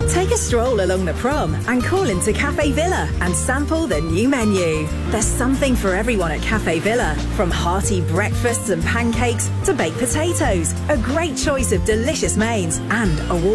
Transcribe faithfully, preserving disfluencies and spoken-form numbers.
Take a stroll along the prom and call into Cafe Villa and sample the new menu. There's something for everyone at Cafe Villa, from hearty breakfasts and pancakes to baked potatoes, a great choice of delicious mains and award